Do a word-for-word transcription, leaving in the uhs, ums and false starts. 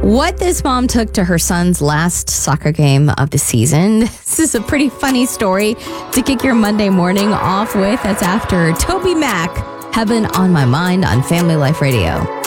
what this mom took to her son's last soccer game of the season. This is a pretty funny story to kick your Monday morning off with. That's after Toby Mac, Heaven on My Mind on Family Life Radio.